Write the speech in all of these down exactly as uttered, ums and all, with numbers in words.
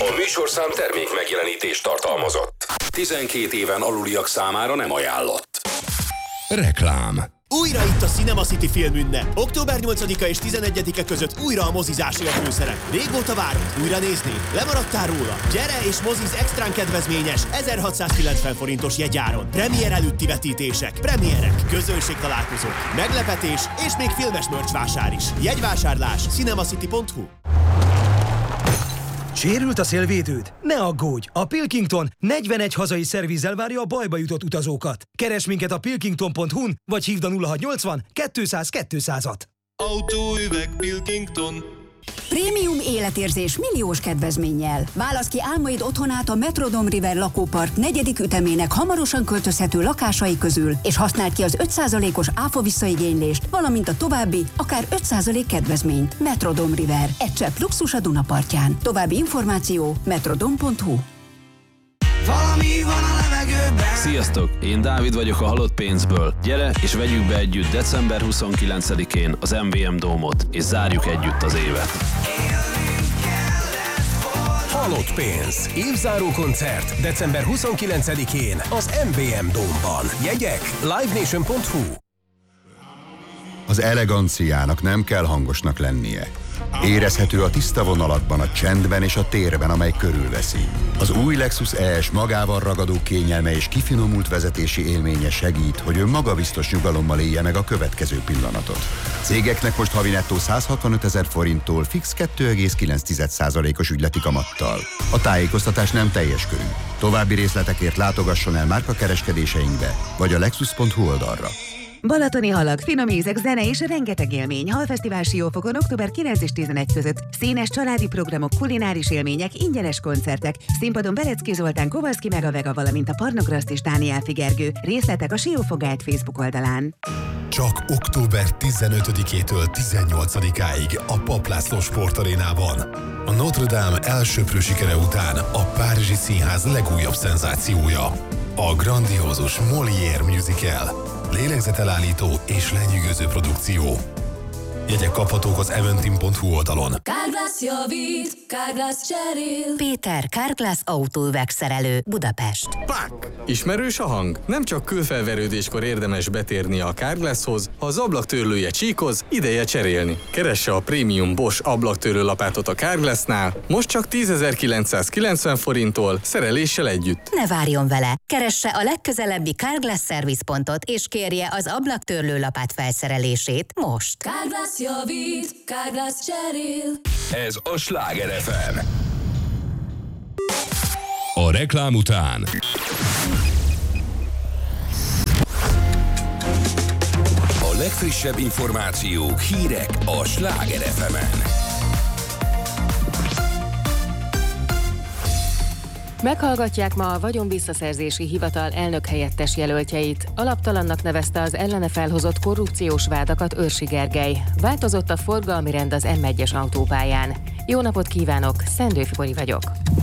A műsorszám termék megjelenítést tartalmazott. tizenkét éven aluliak számára nem ajánlott. Reklám. Újra itt a Cinema City filmünne. október nyolcadika és tizenegyedike között újra a mozizásért főszerep. Régóta várod? Újra nézni? Lemaradtál róla? Gyere és moziz extrán kedvezményes ezerhatszázkilencven forintos jegyáron. Premier előtti vetítések, premierek, közönségtalálkozók, meglepetés és még filmes merch vásár is. Jegyvásárlás cinemacity pont hu. Sérült a szélvédőd? Ne aggódj! A Pilkington negyvenegy hazai szervizzel várja a bajba jutott utazókat. Keresd minket a pilkington pont hu-n, vagy hívd a nulla hatszáznyolcvan kétszáz kétszázat. Autóüveg Pilkington. Prémium életérzés milliós kedvezménnyel. Válasz ki álmaid otthonát a Metrodome River lakópark negyedik ütemének hamarosan költözhető lakásai közül, és használd ki az öt százalékos áfa visszaigénylést, valamint a további, akár öt százalék kedvezményt. Metrodome River. Egy csepp luxus a Duna partján. További információ metrodome pont hu. Valami van a levegőben. Sziasztok, én Dávid vagyok a Halott pénzből. Gyere és vegyük be együtt december huszonkilencedikén az em vé em Dómot, és zárjuk együtt az évet. Halott pénz. Évzáró koncert december huszonkilencedikén az em vé em Dómban. Jegyek live nation pont hu. Az eleganciának nem kell hangosnak lennie. Érezhető a tiszta vonalakban, a csendben és a térben, amely körülveszi. Az új Lexus E S magával ragadó kényelme és kifinomult vezetési élménye segít, hogy ön magabiztos nyugalommal élje meg a következő pillanatot. Cégeknek most havi nettó száz hatvanötezer forinttól fix kettő egész kilenc százalékos ügyleti kamattal. A tájékoztatás nem teljes körű. További részletekért látogasson el márkakereskedéseinkbe, vagy a lexus pont hu oldalra. Balatoni halag, finom ízek, zene és rengeteg élmény. Halfesztivál Siófokon október kilenc és tizenegy között. Színes családi programok, kulináris élmények, ingyenes koncertek. Színpadon Berecki Zoltán, Kovalszki Mega Vega, valamint a Parnograszt és Dániel Figergő. Részletek a Siófok Guide Facebook oldalán. Csak október tizenötödikétől tizennyolcadikáig a Papp László Sportarénában. A Notre Dame elsöprő sikere után a Párizsi Színház legújabb szenzációja. A grandiózus Molière musical. Lélegzetelállító és lenyűgöző produkció. Jegyek kaphatók az eventim pont hu oldalon. Carglass javít, Carglass cserél. Péter, Carglass autóüvegszerelő, Budapest. Pak! Ismerős a hang? Nem csak kőfelverődéskor érdemes betérni a Carglasshoz, ha az ablaktörlője csíkoz, ideje cserélni. Keresse a prémium Bosch ablaktörlő lapátot a Carglassnál, most csak tízezer-kilencszázkilencven forinttól, szereléssel együtt. Ne várjon vele! Keresse a legközelebbi Carglass szervizpontot, és kérje az ablaktörlő lapát felszerelését most. Carglass javít, Carglass cserél. Ez a Sláger ef em. A reklám után a legfrissebb információk, hírek a Sláger ef emen. Meghallgatják ma a Vagyonvisszaszerzési Hivatal elnökhelyettes jelöltjeit. Alaptalannak nevezte az ellene felhozott korrupciós vádakat Őrsi Gergely. Változott a forgalmi rend az em egyes autópályán. Jó napot kívánok, Szendő Fibori vagyok.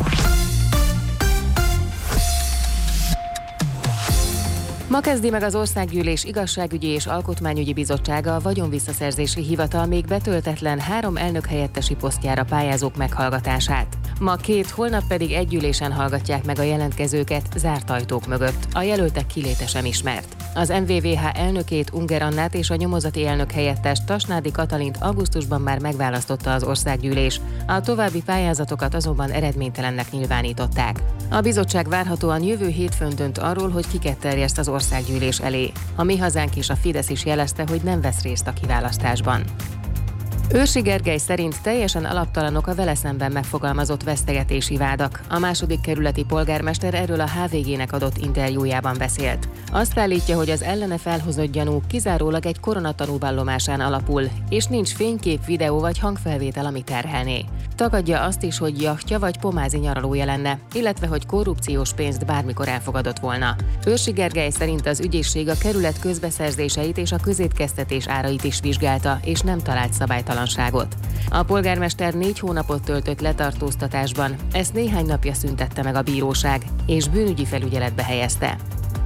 Ma kezdi meg az Országgyűlés Igazságügyi és Alkotmányügyi Bizottsága a Vagyonvisszaszerzési Hivatal még betöltetlen három elnökhelyettesi posztjára pályázók meghallgatását. Ma két, holnap pedig egy ülésen hallgatják meg a jelentkezőket zárt ajtók mögött. A jelöltek kiléte sem ismert. Az em vé vé há elnökét, Unger Annát és a nyomozati elnök helyettest, Tasnádi Katalint augusztusban már megválasztotta az Országgyűlés. A további pályázatokat azonban eredménytelennek nyilvánították. A bizottság várhatóan jövő hétfőn dönt arról, hogy kiket terjeszt az Országgyűlés elé. A Mi Hazánk és a Fidesz is jelezte, hogy nem vesz részt a kiválasztásban. Őrsi Gergely szerint teljesen alaptalanok a vele szemben megfogalmazott vesztegetési vádak. A második kerületi polgármester erről a há vé gének adott interjújában beszélt. Azt állítja, hogy az ellene felhozott gyanú kizárólag egy koronatanúvallomásán alapul, és nincs fénykép, videó vagy hangfelvétel, ami terhelné. Tagadja azt is, hogy jachtja vagy pomázi nyaralója lenne, illetve hogy korrupciós pénzt bármikor elfogadott volna. Őrsi Gergely szerint az ügyészség a kerület közbeszerzéseit és a közétkeztetés árait is vizsgálta, és nem talált szabálytalanságot. A polgármester négy hónapot töltött letartóztatásban, ezt néhány napja szüntette meg a bíróság, és bűnügyi felügyeletbe helyezte.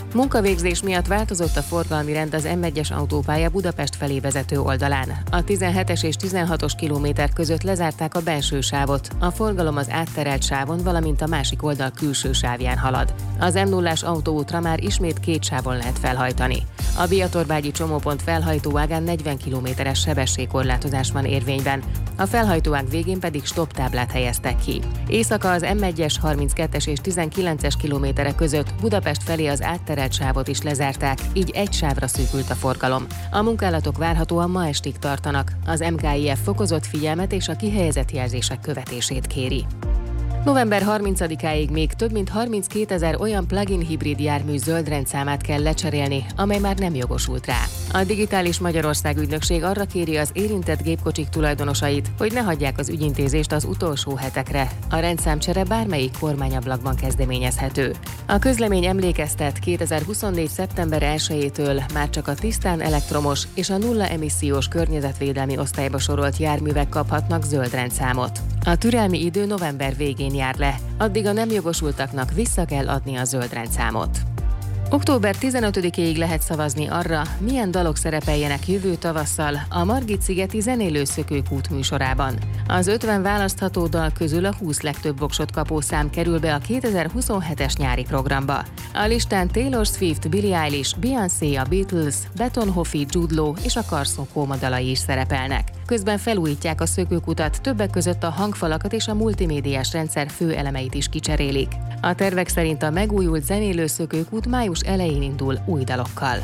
Munkavégzés miatt változott a forgalmi rend az M egyes autópálya Budapest felé vezető oldalán. A tizenhetes és tizenhatos kilométer között lezárták a belső sávot, a forgalom az átterelt sávon, valamint a másik oldal külső sávján halad. Az M nullás autóútra már ismét két sávon lehet felhajtani. A Biatorbágyi csomópont felhajtóágán negyven kilométeres sebességkorlátozás van érvényben, a felhajtóág végén pedig stop táblát helyeztek ki. Éjszaka az M egyes harminckettes és tizenkilences kilométerek között Budapest felé az átterelt sávot is lezárták, így egy sávra szűkült a forgalom. A munkálatok várhatóan ma estig tartanak. Az M K I F fokozott figyelmet és a kihelyezett jelzések követését kéri. november harmincadikáig még több mint harminckétezer olyan plug-in hibrid jármű zöld rendszámát kell lecserélni, amely már nem jogosult rá. A Digitális Magyarország ügynökség arra kéri az érintett gépkocsik tulajdonosait, hogy ne hagyják az ügyintézést az utolsó hetekre. A rendszámcsere bármelyik kormányablakban kezdeményezhető. A közlemény emlékeztet, kétezer-huszonnégy. szeptember elsejétől már csak a tisztán elektromos és a nulla emissziós környezetvédelmi osztályba sorolt járművek kaphatnak zöld rendszámot. A türelmi idő november végén jár le, addig a nem jogosultaknak vissza kell adni a zöld rendszámot. október tizenötödikéig lehet szavazni arra, milyen dalok szerepeljenek jövő tavasszal a Margit-szigeti Zenélő Szökőkút műsorában. Az ötven választható dal közül a húsz legtöbb voksot kapó szám kerül be a kétezer-huszonhetes nyári programba. A listán Taylor Swift, Billie Eilish, Beyoncé, a Beatles, Betonhoffi, Jude Law és a Carson Kóma dalai is szerepelnek. Közben felújítják a szökőkutat, többek között a hangfalakat és a multimédiás rendszer fő elemeit is kicserélik. A tervek szerint a megújult Zenélő Szökőkút május elején indul új dalokkal.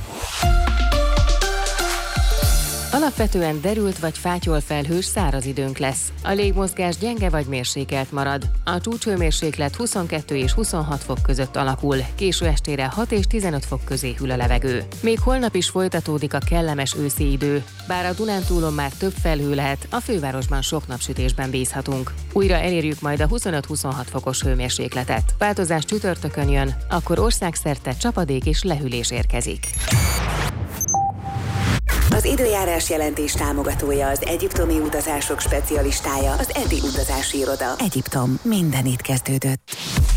Alapvetően derült vagy fátyolfelhős száraz időnk lesz. A légmozgás gyenge vagy mérsékelt marad. A csúcshőmérséklet huszonkettő és huszonhat fok között alakul, késő estére hat és tizenöt fok közé hűl a levegő. Még holnap is folytatódik a kellemes őszi idő, bár a Dunántúlon már több felhő lehet, a fővárosban sok napsütésben bízhatunk. Újra elérjük majd a huszonöt-huszonhat fokos hőmérsékletet. Változás csütörtökön jön, akkor országszerte csapadék és lehűlés érkezik. Az időjárás jelentés támogatója az egyiptomi utazások specialistája, az Eti Utazási Iroda. Egyiptom, minden itt kezdődött.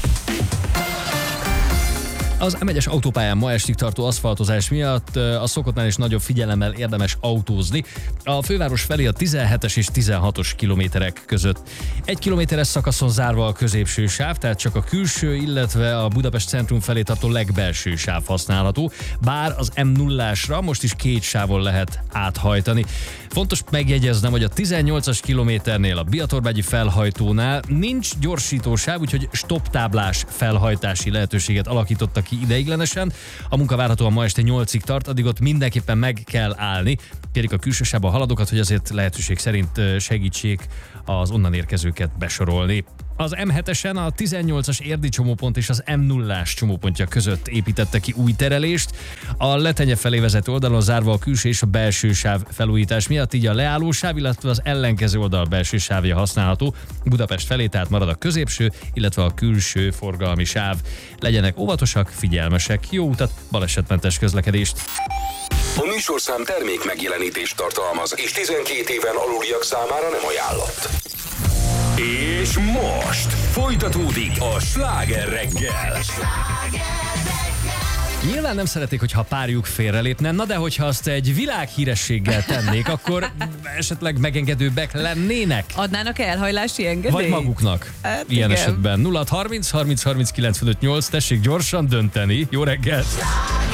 Az M egyes autópályán ma estig tartó aszfaltozás miatt a szokottnál is nagyobb figyelemmel érdemes autózni. A főváros felé a tizenhetes és tizenhatos kilométerek között. Egy kilométeres szakaszon zárva a középső sáv, tehát csak a külső, illetve a Budapest centrum felé tartó legbelső sáv használható, bár az M nullásra most is két sávon lehet áthajtani. Fontos megjegyeznem, hogy a tizennyolcas kilométernél a Biatorbágyi felhajtónál nincs gyorsítósáv, úgyhogy stoptáblás felhajtási lehetőséget alakítottak ki ideiglenesen. A munka várhatóan ma este nyolcig tart, addig ott mindenképpen meg kell állni. Kérik a külső sávban haladókat, hogy azért lehetőség szerint segítsék az onnan érkezőket besorolni. Az M hetesen a tizennyolcas érdi csomópont és az M nullás csomópontja között építette ki új terelést. A Letenye felé vezető oldalon zárva a külső és a belső sáv felújítás miatt, így a leálló sáv, illetve az ellenkező oldal belső sávja használható. Budapest felé tehát marad a középső, illetve a külső forgalmi sáv. Legyenek óvatosak, figyelmesek, jó utat, balesetmentes közlekedést! A műsorszám termék megjelenítést tartalmaz, és tizenkét éven aluliak számára nem ajánlott. És most folytatódik a Sláger reggel. Nyilván nem szeretik, hogyha a párjuk félrelépne, na de hogyha azt egy világhírességgel tennék, akkor esetleg megengedőbbek lennének. Adnának elhajlási engedélyt? Vagy maguknak. Hát ilyen igen. esetben nulla harminc harminc harminc kilencvenöt nyolc, tessék gyorsan dönteni. Jó reggelt!